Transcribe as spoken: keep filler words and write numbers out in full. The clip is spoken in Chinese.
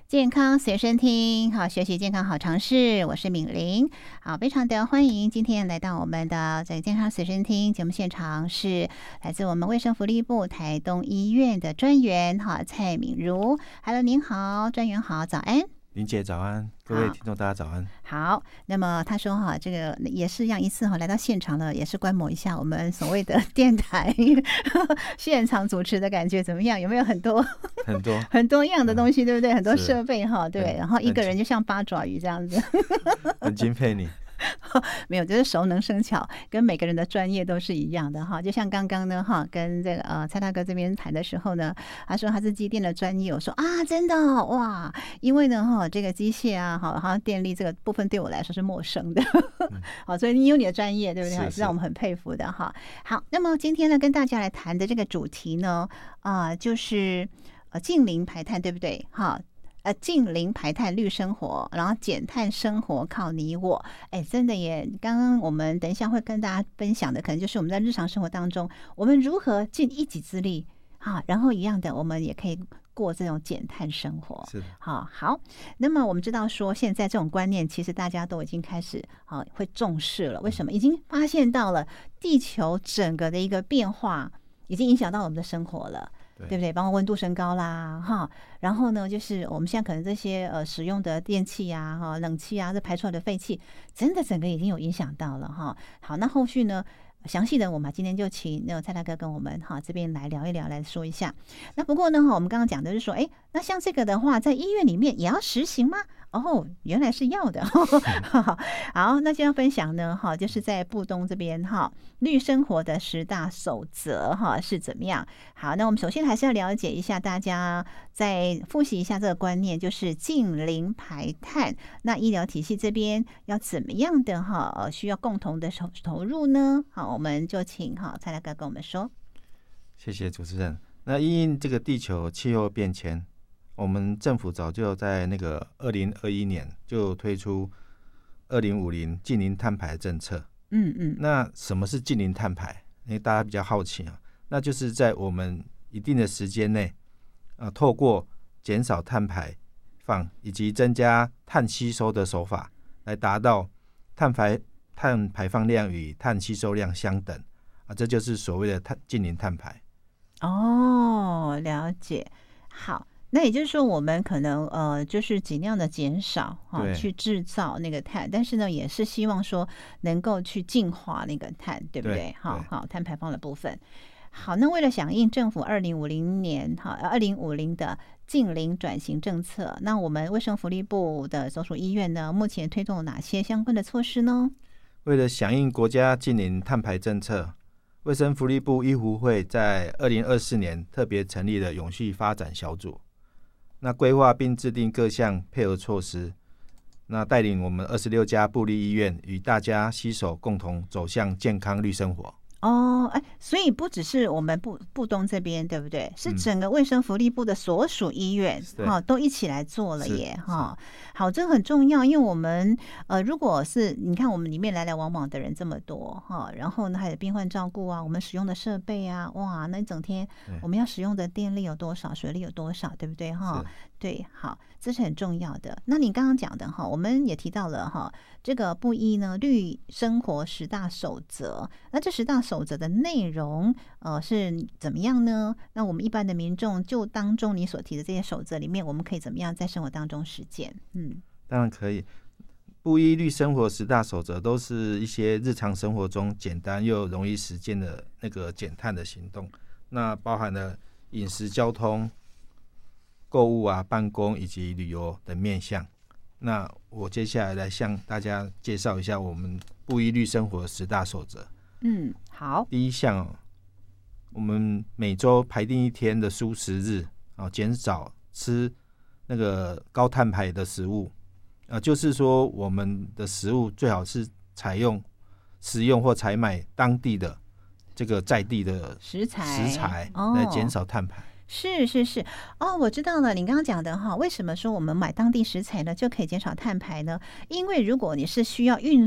健康随身听，好，学习健康好常识，我是敏玲。好，非常的欢迎今天来到我们的这个健康随身听节目现场，是来自我们卫生福利部台东医院的专员哈蔡敏如。Hello， 您好，专员好，早安。 林姐早安，各位听众大家早安。 好，那么他说哈，这个也是一样，一次哈来到现场了，也是观摩一下我们所谓的电台现场主持的感觉怎么样？有没有很多很多很多样的东西，对不对？很多设备哈，对，然后一个人就像八爪鱼这样子， 很敬佩你。 没有，就是熟能生巧，跟每个人的专业都是一样的哈。就像刚刚呢哈，跟这个呃蔡大哥这边谈的时候呢，他说他是机电的专业，我说啊真的哇，因为呢哈这个机械啊好，好像电力这个部分对我来说是陌生的，好，所以你有你的专业，对不对？是让我们很佩服的哈。好，那么今天呢跟大家来谈的这个主题呢啊、呃、就是呃净零排碳，对不对？哈。呃，净零排碳绿生活，然后减碳生活靠你我。哎，真的耶！刚刚我们等一下会跟大家分享的，可能就是我们在日常生活当中，我们如何尽一己之力啊，然后一样的，我们也可以过这种减碳生活。 是的， 好好。那么我们知道说，现在这种观念其实大家都已经开始啊会重视了。为什么？已经发现到了地球整个的一个变化，已经影响到我们的生活了。对不对？包括温度升高啦，哈，然后呢，就是我们现在可能这些呃使用的电器啊、哈冷气啊，这排出来的废气，真的整个已经有影响到了哈。好，那后续呢，详细的我们今天就请那个蔡大哥跟我们哈这边来聊一聊，来说一下。那不过呢，哈，我们刚刚讲的是说，哎，那像这个的话，在医院里面也要实行吗？哦，原来是要的。好，那今天分享呢，哈，就是在布东这边哈，绿生活的十大守则哈是怎么样？好，那我们首先还是要了解一下，大家再复习一下这个观念，就是净零排碳。那医疗体系这边要怎么样的哈？呃，需要共同的投投入呢？好，我们就请哈蔡大哥跟我们说。 谢谢主持人。那因应这个地球气候变迁，我们政府早就在那个二零二一年就推出二零五零净零碳排政策。 嗯嗯。那什么是净零碳排？因为大家比较好奇啊，那就是在我们一定的时间内，呃，透过减少碳排放以及增加碳吸收的手法，来达到碳排碳排放量与碳吸收量相等啊，这就是所谓的碳净零碳排。 哦，了解。好。那也就是说，我们可能呃，就是尽量的减少哈、啊，去制造那个碳，但是呢，也是希望说能够去净化那个碳，对不对？好好，碳排放的部分。好，那为了响应政府二零五零年哈二零五零的净零转型政策，那我们卫生福利部的所属医院呢，目前推动哪些相关的措施呢？ 为了响应国家净零碳排政策，卫生福利部医福会在二零二四年特别成立了永续发展小组。那规划并制定各项配合措施，那带领我们二十六家部立医院与大家携手共同走向健康绿生活。 哦，哎，所以不只是我们布布东这边，对不对？是整个卫生福利部的所属医院哈、嗯哦，都一起来做了耶哈、哦。好，这个很重要，因为我们呃，如果是你看我们里面来来往往的人这么多哈、哦，然后呢还有病患照顾啊，我们使用的设备啊，哇，那一整天我们要使用的电力有多少，水力有多少，对不对哈？对，好，这是很重要的。那你刚刚讲的哈，我们也提到了哈，这个布医呢绿生活十大守则，那这十大守则的内容呃是怎么样呢？那我们一般的民众就当中你所提的这些守则里面，我们可以怎么样在生活当中实践？嗯， 当然可以。布医绿生活十大守则都是一些日常生活中简单又容易实践的那个减碳的行动，那包含了饮食、交通、购物啊、办公以及旅游等面向。那我接下来来向大家介绍一下我们布医绿生活十大守则。 嗯，好。 第一项、哦，我们每周排定一天的蔬食日啊，减少吃那个高碳排的食物。呃，就是说我们的食物最好是采用食用或采买当地的这个在地的食材食材来减少碳排。 哦，是是是，哦，我知道了。你刚刚讲的哈，为什么说我们买当地食材呢就可以减少碳排呢？因为如果你是需要运